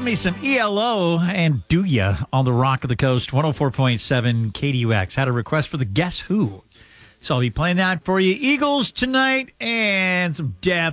me some ELO and Do Ya on the Rock of the Coast, 104.7 KDUX. Had a request for the Guess Who. So I'll be playing that for you. Eagles tonight and some Death